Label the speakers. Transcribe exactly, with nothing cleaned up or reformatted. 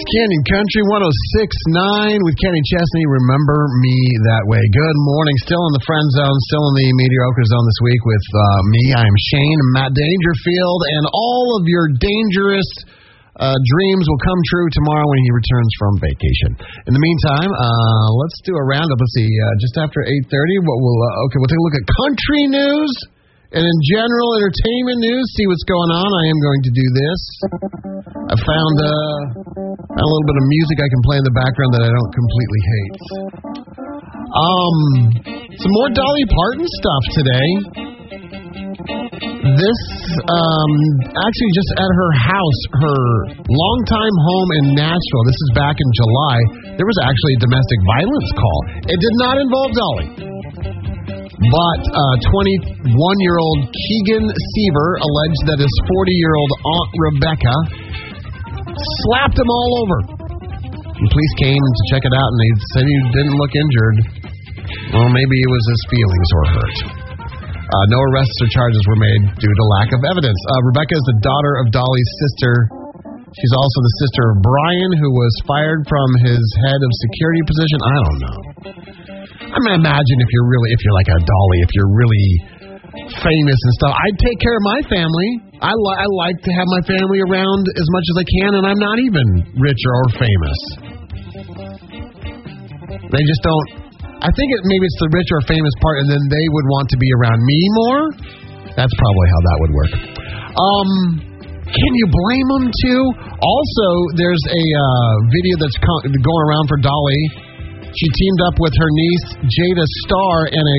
Speaker 1: Canyon Country one oh six point nine with Kenny Chesney. Remember me that way. Good morning. Still in the friend zone, still in the mediocre zone this week with uh, me. I am Shane, Matt Dangerfield, and all of your dangerous uh, dreams will come true tomorrow when he returns from vacation. In the meantime, uh, let's do a roundup. Let's see, uh, just after eight thirty, what we'll uh, okay, we'll take a look at country news. And in general entertainment news, see what's going on. I am going to do this. I found, uh, found a little bit of music I can play in the background that I don't completely hate. Um, some more Dolly Parton stuff today. This, um, actually just at her house, her longtime home in Nashville. This is back in July. There was actually a domestic violence call. It did not involve Dolly. But uh, twenty-one-year-old Keegan Seaver alleged that his forty-year-old Aunt Rebecca slapped him all over. And police came to check it out, and they said he didn't look injured. Well, maybe it was his feelings were hurt. Uh, no arrests or charges were made due to lack of evidence. Uh, Rebecca is the daughter of Dolly's sister. She's also the sister of Brian, who was fired from his head of security position. I don't know. I mean, imagine if you're really, if you're like a Dolly, if you're really famous and stuff. I'd take care of my family. I, li- I like to have my family around as much as I can, and I'm not even rich or famous. They just don't. I think it, maybe it's the rich or famous part, and then they would want to be around me more. That's probably how that would work. Um, can you blame them too? Also, there's a uh, video that's co- going around for Dolly. She teamed up with her niece, Jada Starr, in a